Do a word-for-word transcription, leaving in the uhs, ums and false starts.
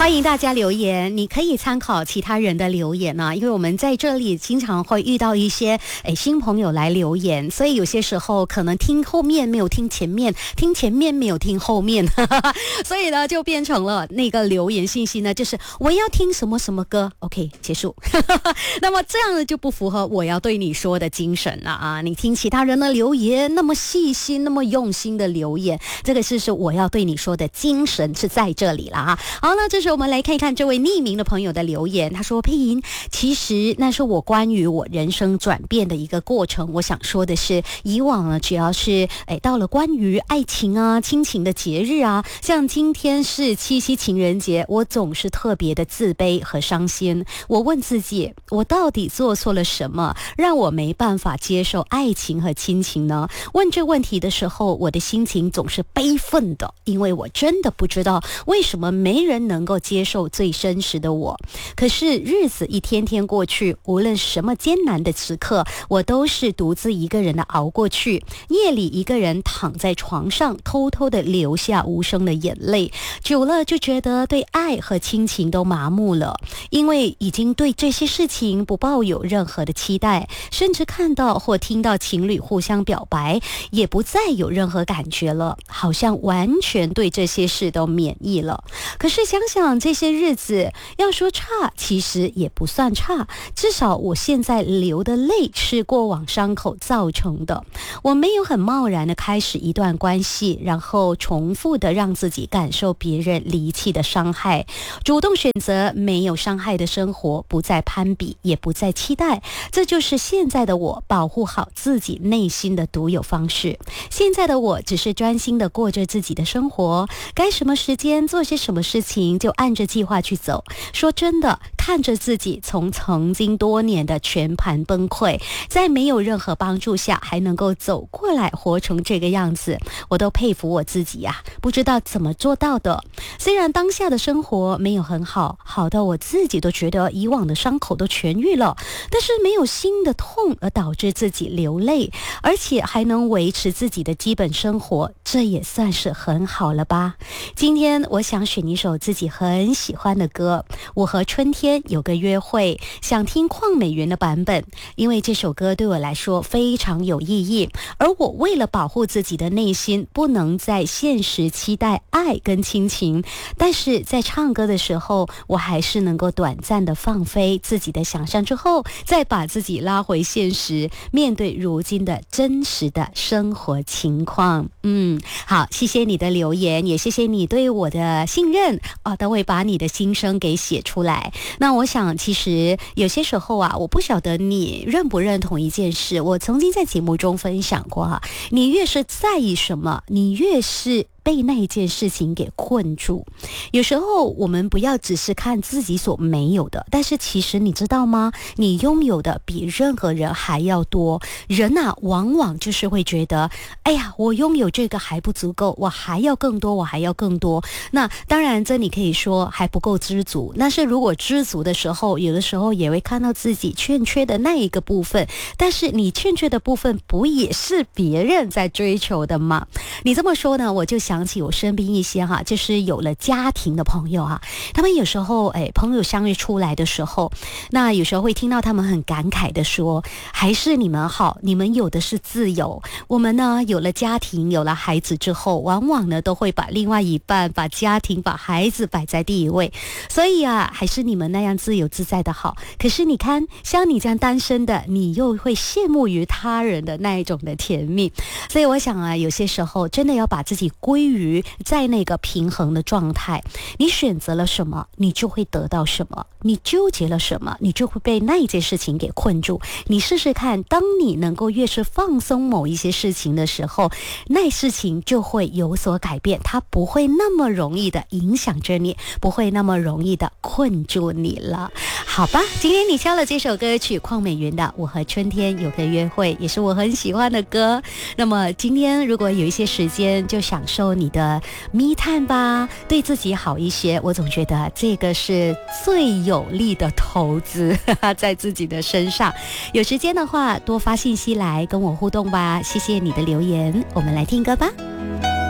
欢迎大家留言，你可以参考其他人的留言啊，因为我们在这里经常会遇到一些诶新朋友来留言，所以有些时候可能听后面没有听前面，听前面没有听后面，所以呢就变成了那个留言信息呢，就是我要听什么什么歌 ，OK 结束。那么这样呢就不符合我要对你说的精神了啊！你听其他人的留言，那么细心、那么用心的留言，这个是是我要对你说的精神是在这里了啊！好，那这时候我们来看一看这位匿名的朋友的留言，他说：“佩莹，其实那是我关于我人生转变的一个过程。我想说的是，以往呢，只要是哎到了关于爱情啊、亲情的节日啊，像今天是七夕情人节，我总是特别的自卑和伤心。我问自己，我到底做错了什么，让我没办法接受爱情和亲情呢？问这问题的时候，我的心情总是悲愤的，因为我真的不知道为什么没人能够接受最真实的我。可是日子一天天过去，无论什么艰难的时刻，我都是独自一个人的熬过去。夜里一个人躺在床上，偷偷的流下无声的眼泪。久了就觉得对爱和亲情都麻木了，因为已经对这些事情不抱有任何的期待，甚至看到或听到情侣互相表白，也不再有任何感觉了，好像完全对这些事都免疫了。可是想想这些日子，要说差，其实也不算差，至少我现在流的泪是过往伤口造成的。我没有很贸然的开始一段关系，然后重复的让自己感受别人离弃的伤害，主动选择没有伤害的生活，不再攀比，也不再期待。这就是现在的我保护好自己内心的独有方式。现在的我只是专心的过着自己的生活，该什么时间做些什么事情就按着计划去走。说真的，看着自己从曾经多年的全盘崩溃，在没有任何帮助下还能够走过来活成这个样子，我都佩服我自己呀、啊，不知道怎么做到的。虽然当下的生活没有很好，好到我自己都觉得以往的伤口都痊愈了，但是没有新的痛而导致自己流泪，而且还能维持自己的基本生活，这也算是很好了吧。今天我想选一首自己很喜欢的歌，我和春天有个约会，想听邝美云的版本，因为这首歌对我来说非常有意义，而我为了保护自己的内心，不能在现实期待爱跟亲情，但是在唱歌的时候，我还是能够短暂的放飞自己的想象，之后再把自己拉回现实，面对如今的真实的生活情况。嗯，好，谢谢你的留言，也谢谢你对我的信任啊，都会把你的心声给写出来。那我想其实有些时候啊，我不晓得你认不认同一件事，我曾经在节目中分享过哈、啊，你越是在意什么，你越是被那一件事情给困住。有时候我们不要只是看自己所没有的，但是其实你知道吗？你拥有的比任何人还要多。人啊，往往就是会觉得，哎呀，我拥有这个还不足够，我还要更多，我还要更多。那当然，这你可以说还不够知足。但是如果知足的时候，有的时候也会看到自己欠缺的那一个部分。但是你欠缺的部分，不也是别人在追求的吗？你这么说呢，我就想。想起我身边一些哈，就是有了家庭的朋友哈，他们有时候哎，朋友相约出来的时候，那有时候会听到他们很感慨的说，还是你们好，你们有的是自由，我们呢有了家庭，有了孩子之后，往往呢都会把另外一半、把家庭、把孩子摆在第一位，所以啊，还是你们那样自由自在的好。可是你看，像你这样单身的，你又会羡慕于他人的那一种的甜蜜，所以我想啊，有些时候真的要把自己归于在那个平衡的状态，你选择了什么，你就会得到什么；你纠结了什么，你就会被那一件事情给困住。你试试看，当你能够越是放松某一些事情的时候，那事情就会有所改变，它不会那么容易的影响着你，不会那么容易的困住你了。好吧，今天你挑了这首歌曲，邝美云的《我和春天有个约会》，也是我很喜欢的歌。那么今天如果有一些时间，就享受你的 me time 吧，对自己好一些。我总觉得这个是最有力的投资在自己的身上。有时间的话，多发信息来跟我互动吧。谢谢你的留言，我们来听歌吧。